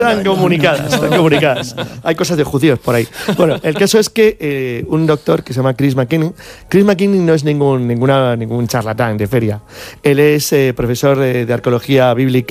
Están comunicadas. Hay cosas de judíos por ahí. Bueno, el caso es que un doctor que se llama Chris McKinney no es ningún charlatán de feria. Él es profesor de arqueología bíblica